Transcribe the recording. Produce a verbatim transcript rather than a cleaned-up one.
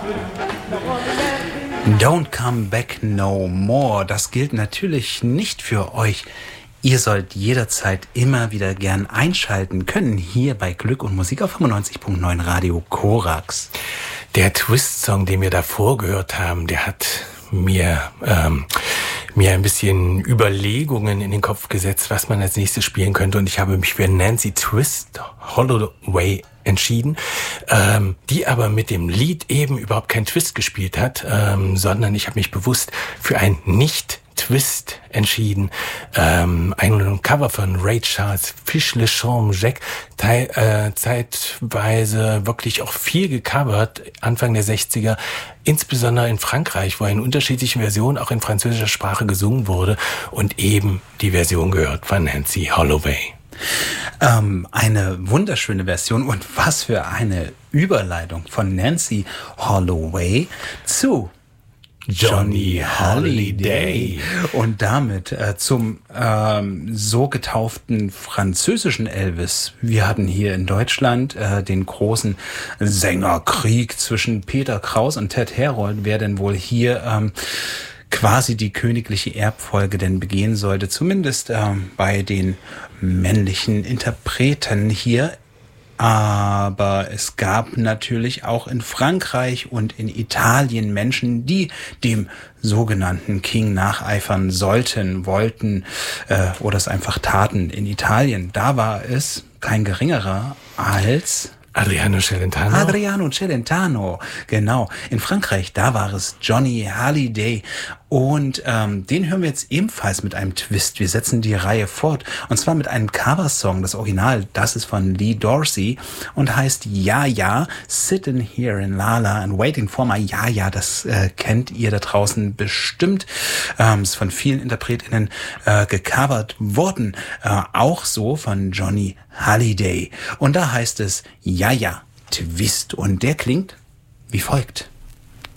Don't come back no more. Das gilt natürlich nicht für euch. Ihr sollt jederzeit immer wieder gern einschalten können, hier bei Glück und Musik auf fünfundneunzig Komma neun Radio Korax. Der Twist-Song, den wir davor gehört haben, der hat mir ähm, mir ein bisschen Überlegungen in den Kopf gesetzt, was man als nächstes spielen könnte. Und ich habe mich für Nancy Twist Holloway entschieden, ähm, die aber mit dem Lied eben überhaupt keinen Twist gespielt hat, ähm, sondern ich habe mich bewusst für ein Nicht-Twist entschieden. Ähm, ein Cover von Ray Charles, Fiche le Champ Jack, teil, äh, zeitweise wirklich auch viel gecovert, Anfang der sechziger, insbesondere in Frankreich, wo in unterschiedlichen Versionen auch in französischer Sprache gesungen wurde und eben die Version gehört von Nancy Holloway. Ähm, eine wunderschöne Version und was für eine Überleitung von Nancy Holloway zu Johnny Hallyday und damit äh, zum ähm, so getauften französischen Elvis. Wir hatten hier in Deutschland äh, den großen Sängerkrieg zwischen Peter Kraus und Ted Herold, wer denn wohl hier ähm, quasi die königliche Erbfolge denn begehen sollte, zumindest ähm, bei den männlichen Interpreten hier. Aber es gab natürlich auch in Frankreich und in Italien Menschen, die dem sogenannten King nacheifern sollten, wollten äh, oder es einfach taten. In Italien, da war es kein geringerer als Adriano Celentano. Adriano Celentano, genau. In Frankreich, da war es Johnny Hallyday. Und ähm, den hören wir jetzt ebenfalls mit einem Twist. Wir setzen die Reihe fort. Und zwar mit einem Coversong. Das Original, das ist von Lee Dorsey und heißt Ja, ja, Sitting Here in Lala and Waiting for My Ja, ja. Das äh, kennt ihr da draußen bestimmt. Ähm, ist von vielen InterpretInnen äh, gecovert worden. Äh, auch so von Johnny Hallyday. Und da heißt es Ja, ja, Twist. Und der klingt wie folgt.